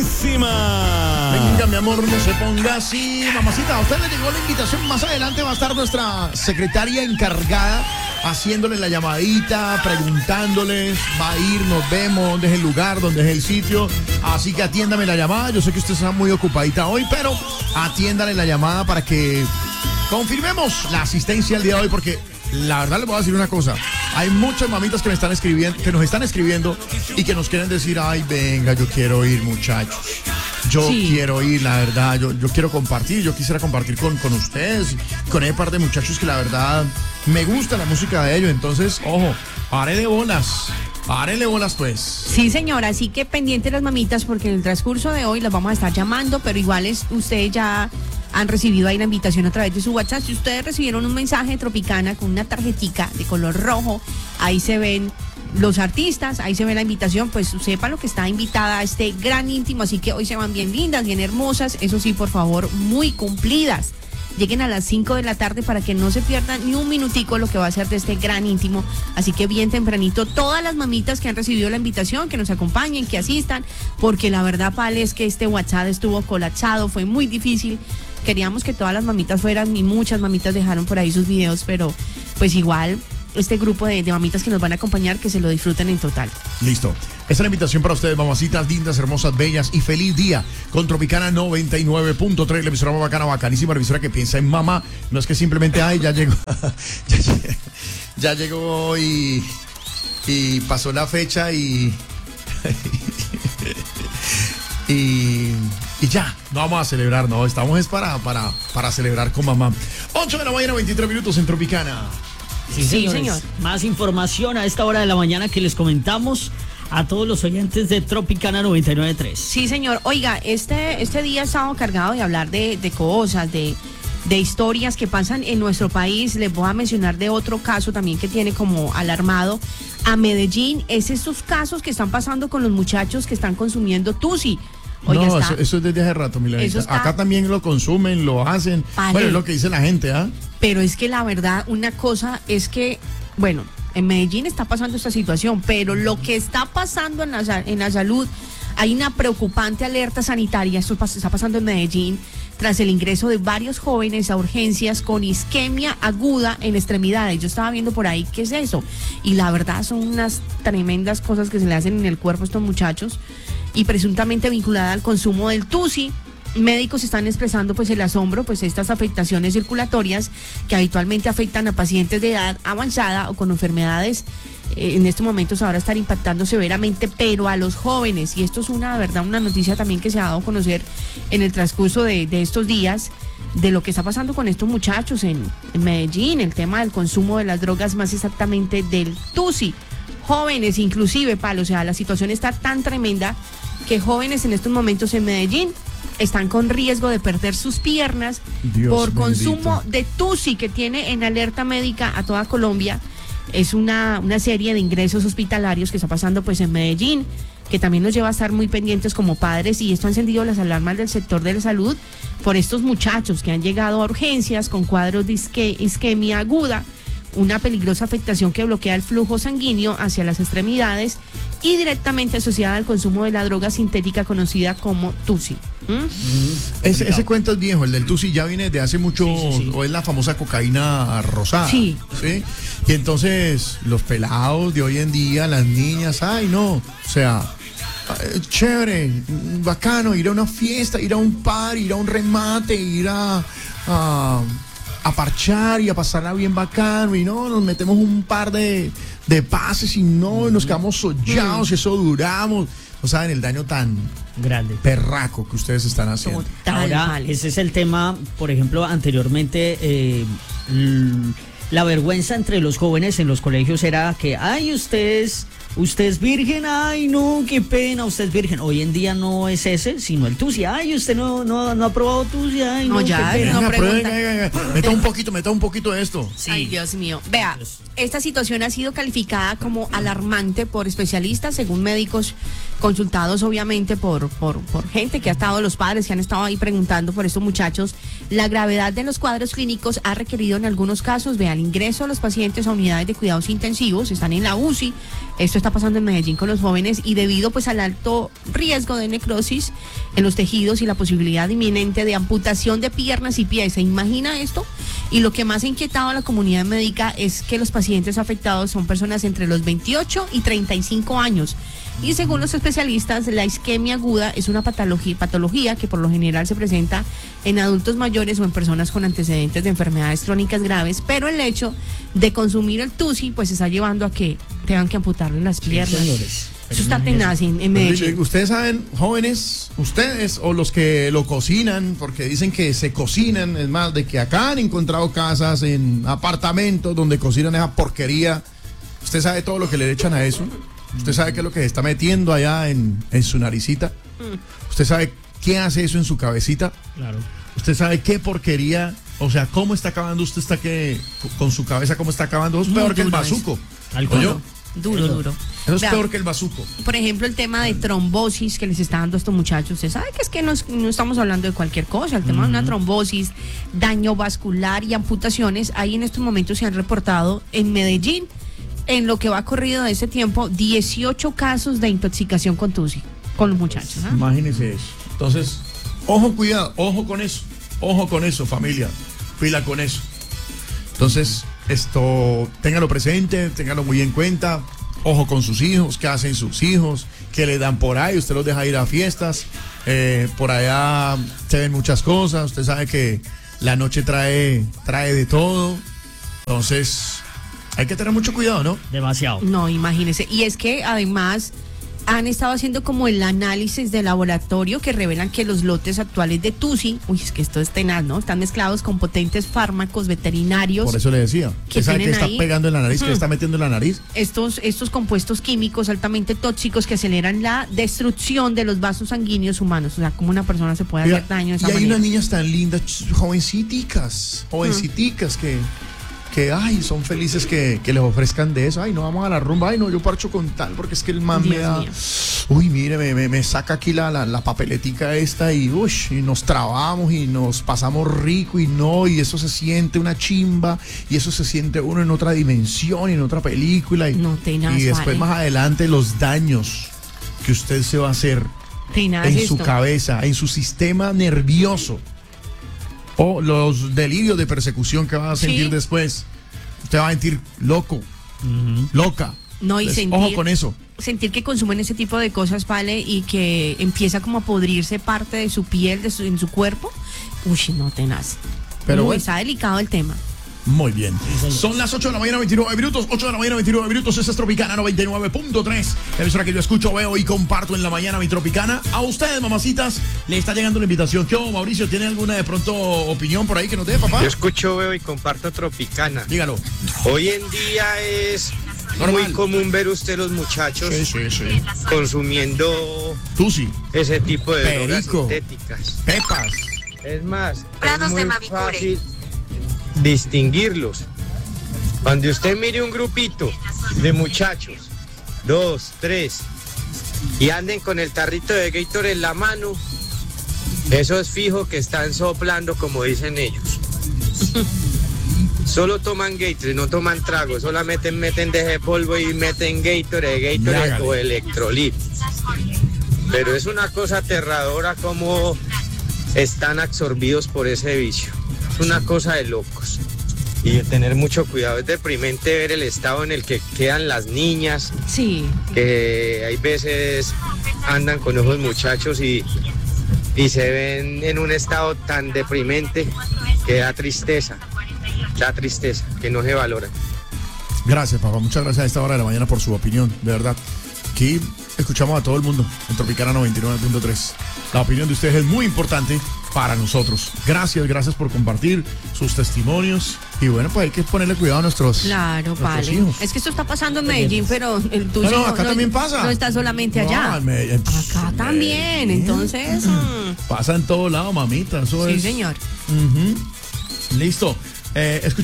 encima. Venga, mi amor, no se ponga así. Mamacita, a usted le llegó la invitación. Más adelante va a estar nuestra secretaria encargada haciéndole la llamadita, preguntándoles, va a ir, nos vemos, dónde es el lugar, dónde es el sitio. Así que atiéndame la llamada. Yo sé que usted está muy ocupadita hoy, pero atiéndale la llamada para que confirmemos la asistencia el día de hoy, porque la verdad les voy a decir una cosa. Hay muchas mamitas que me están escribiendo, que nos están escribiendo y que nos quieren decir, ay, venga, yo quiero ir, muchachos. Yo quiero ir, la verdad, yo quiero compartir, yo quisiera compartir con ustedes, con ese par de muchachos que la verdad me gusta la música de ellos. Entonces, ojo, párele bolas pues. Sí, señora, así que pendientes las mamitas porque en el transcurso de hoy las vamos a estar llamando, pero iguales ustedes ya han recibido ahí la invitación a través de su WhatsApp. Si ustedes recibieron un mensaje de Tropicana con una tarjetica de color rojo, ahí se ven los artistas, ahí se ve la invitación, pues sepan lo que está invitada a este gran íntimo, así que hoy se van bien lindas, bien hermosas, eso sí, por favor, muy cumplidas. Lleguen a las 5 de la tarde para que no se pierdan ni un minutico lo que va a ser de este gran íntimo. Así que bien tempranito, todas las mamitas que han recibido la invitación, que nos acompañen, que asistan, porque la verdad, Pale, es que este WhatsApp estuvo colapsado, fue muy difícil. Queríamos que todas las mamitas fueran, y muchas mamitas dejaron por ahí sus videos, pero pues igual este grupo de mamitas que nos van a acompañar, que se lo disfruten en total. Listo. Esta es la invitación para ustedes, mamacitas lindas, hermosas, bellas, y feliz día con Tropicana 99.3, la emisora más bacana, bacanísima, la emisora que piensa en mamá. No es que simplemente, ay, ya llegó, ya llegó y pasó la fecha y ya, no vamos a celebrar, no, estamos es para celebrar con mamá. 8 de la mañana, 23 minutos en Tropicana. Sí, señor. Más información a esta hora de la mañana que les comentamos a todos los oyentes de Tropicana 99.3. Sí, señor. Oiga, este día ha estado cargado de hablar de cosas, de historias que pasan en nuestro país. Les voy a mencionar de otro caso también que tiene como alarmado a Medellín. Es estos casos que están pasando con los muchachos que están consumiendo tusi. Oiga, no, eso es desde hace rato, Milanita. Acá también lo consumen, lo hacen. Vale. Bueno, es lo que dice la gente, ¿ah? Pero es que la verdad, una cosa es que, bueno, en Medellín está pasando esta situación, pero lo que está pasando en la salud, hay una preocupante alerta sanitaria. Esto está pasando en Medellín tras el ingreso de varios jóvenes a urgencias con isquemia aguda en extremidades. Yo estaba viendo por ahí qué es eso, y la verdad son unas tremendas cosas que se le hacen en el cuerpo a estos muchachos, y presuntamente vinculada al consumo del tusi. Médicos están expresando pues el asombro, pues estas afectaciones circulatorias que habitualmente afectan a pacientes de edad avanzada o con enfermedades en estos momentos ahora están impactando severamente, pero a los jóvenes, y esto es una noticia también que se ha dado a conocer en el transcurso de estos días, de lo que está pasando con estos muchachos en Medellín, el tema del consumo de las drogas, más exactamente del tusi. Jóvenes inclusive, Palo, o sea, la situación está tan tremenda que jóvenes en estos momentos en Medellín están con riesgo de perder sus piernas por consumo de tusi, que tiene en alerta médica a toda Colombia. Es una serie de ingresos hospitalarios que está pasando pues en Medellín, que también nos lleva a estar muy pendientes como padres, y esto ha encendido las alarmas del sector de la salud por estos muchachos que han llegado a urgencias con cuadros de isquemia aguda, una peligrosa afectación que bloquea el flujo sanguíneo hacia las extremidades y directamente asociada al consumo de la droga sintética conocida como tusi. Ese cuento es viejo, el del tusi ya viene de hace mucho, sí. O es la famosa cocaína rosada. Sí. Y entonces los pelados de hoy en día, las niñas, ay no, o sea, chévere, bacano, ir a una fiesta, ir a un par, ir a un remate, ir a parchar y a pasarla bien bacano, y no, nos metemos un par de pases y no, y nos quedamos sollados, y eso duramos. No saben el daño tan grande, perraco que ustedes están haciendo. Ahora, ese es el tema, por ejemplo, anteriormente, la vergüenza entre los jóvenes en los colegios era que, ay, usted es virgen, ay, no, qué pena, usted es virgen. Hoy en día no es ese, sino el tusi. Ay, usted no ha probado tusi, ay, no, ya, qué pena. no pregunta. Meta un poquito de esto. Sí. Ay, Dios mío. Vea, esta situación ha sido calificada como alarmante por especialistas, según médicos consultados obviamente por gente que ha estado, los padres que han estado ahí preguntando por estos muchachos. La gravedad de los cuadros clínicos ha requerido en algunos casos, vean, ingreso a los pacientes a unidades de cuidados intensivos, están en la UCI. Esto está está pasando en Medellín con los jóvenes y debido pues al alto riesgo de necrosis en los tejidos y la posibilidad inminente de amputación de piernas y pies. ¿Se imagina esto? Y lo que más ha inquietado a la comunidad médica es que los pacientes afectados son personas entre los 28 y 35 años. Y según los especialistas, la isquemia aguda es una patología que por lo general se presenta en adultos mayores o en personas con antecedentes de enfermedades crónicas graves, pero el hecho de consumir el tusi pues está llevando a que tengan que amputarle las piernas. señores. Eso está tenaz en Medellín. Ustedes saben, jóvenes, ustedes o los que lo cocinan, porque dicen que se cocinan, es más, de que acá han encontrado casas en apartamentos donde cocinan esa porquería. ¿Usted sabe todo lo que le echan a eso? ¿Usted sabe qué es lo que se está metiendo allá en su naricita? ¿Usted sabe qué hace eso en su cabecita? Claro. ¿Usted sabe qué porquería? O sea, ¿cómo está acabando usted con su cabeza? ¿Cómo está acabando? Eso es peor que el bazuco. Algo. Duro. Eso es Vea, peor que el bazuco. por ejemplo, el tema de trombosis que les está dando a estos muchachos. Usted sabe que es que no estamos hablando de cualquier cosa. El tema de una trombosis, daño vascular y amputaciones, ahí en estos momentos se han reportado en Medellín, en lo que va corrido de ese tiempo, 18 casos de intoxicación con tusi, con los muchachos. ¿Ah? Imagínese eso. Entonces, ojo, cuidado, ojo con eso, familia. Pila con eso. Entonces, esto, téngalo presente, téngalo muy en cuenta. Ojo con sus hijos, qué hacen sus hijos, qué le dan por ahí. Usted los deja ir a fiestas. Por allá se ven muchas cosas. Usted sabe que la noche trae de todo. Entonces, hay que tener mucho cuidado, ¿no? Demasiado. No, imagínese. Y es que además han estado haciendo como el análisis de laboratorio que revelan que los lotes actuales de tusi, es que esto es tenaz, ¿no? Están mezclados con potentes fármacos veterinarios. Por eso le decía. ¿Qué ¿Usted sabe qué tienen está ahí? pegando en la nariz? ¿Qué está metiendo en la nariz? Estos compuestos químicos altamente tóxicos que aceleran la destrucción de los vasos sanguíneos humanos. O sea, cómo una persona se puede hacer daño de esa y hay manera. unas niñas tan lindas, jovenciticas que ay, son felices que les ofrezcan de eso. Ay, no, vamos a la rumba. Ay, no, yo parcho con tal, porque es que el man me Dios da... mío. Uy, mire, me saca aquí la papeletica esta y nos trabamos y nos pasamos rico y eso se siente una chimba y eso se siente uno en otra dimensión y en otra película. No, tenaz, y después vale. más adelante los daños que usted se va a hacer Tenaz en su esto. cabeza, en su sistema nervioso. O los delirios de persecución que va a sentir Sí. después. Usted va a sentir loco, loca. No, y Entonces, sentir, ojo con eso. sentir que consumen ese tipo de cosas, ¿vale? Y que empieza como a podrirse parte de su piel, en su cuerpo. Uy, no, tenaz. Pero Uy, bueno. está delicado el tema. Muy bien. Son las 8 de la mañana, 29 minutos. 8 de la mañana, 29 minutos. Esta es Tropicana 99.3. La emisora que yo escucho, veo y comparto en la mañana, mi Tropicana. A ustedes, mamacitas, le está llegando una invitación. ¿Qué hubo, Mauricio? ¿Tiene alguna de pronto opinión por ahí que nos dé, papá? Yo escucho, veo y comparto Tropicana. Dígalo. Hoy en día es Normal. muy común ver usted los muchachos Sí. consumiendo Tusi, ese tipo de drogas Perico. sintéticas. pepas. Es más, Prados es de muy Mavicure. fácil distinguirlos. Cuando usted mire un grupito de muchachos, 2, 3, y anden con el tarrito de Gatorade en la mano, eso es fijo que están soplando, como dicen ellos. Solo toman Gatorade, no toman trago, solamente meten de polvo y meten Gatorade Hágale. o Electrolit. Pero es una cosa aterradora como están absorbidos por ese vicio. Es una cosa de locos. Y de tener mucho cuidado. Es deprimente ver el estado en el que quedan las niñas, Sí. que hay veces andan con esos muchachos y se ven en un estado tan deprimente que da tristeza, que no se valora. Gracias, papá. Muchas gracias a esta hora de la mañana por su opinión, de verdad. Aquí escuchamos a todo el mundo en Tropicana 99.3. La opinión de ustedes es muy importante para nosotros. Gracias por compartir sus testimonios. Y bueno, pues hay que ponerle cuidado a nuestros Vale. hijos. Es que esto está pasando en Medellín, pero el tuyo No, acá también pasa. No está solamente allá. No, Acá también, entonces. Pasa en todo lado, mamita. Eso Sí, es. señor. Listo.